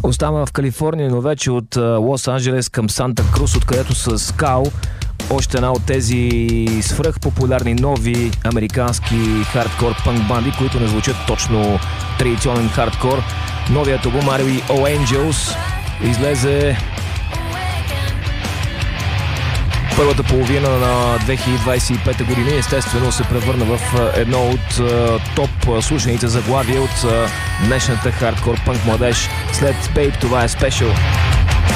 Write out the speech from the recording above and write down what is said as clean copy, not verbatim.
Остава в Калифорния, но вече от Лос-Анджелес към Санта Крус, откъдето с Скал, още една от тези свръхпопулярни нови американски хардкор пънк банди, които не звучат точно традиционен хардкор. Новият албум REO Angels излезе първата половина на 2025 година и естествено се превърна в едно от топ слушаните заглавия от днешната хардкор пънк младеж. След Babe, това е Special.